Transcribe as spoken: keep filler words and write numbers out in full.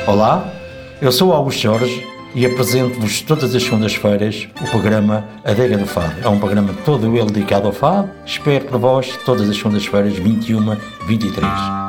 Olá, eu sou o Augusto Jorge e apresento-vos todas as segundas-feiras o programa Adega do Fado. É um programa todo ele dedicado ao fado. Espero por vós todas as segundas-feiras, vinte e uma, vinte e três.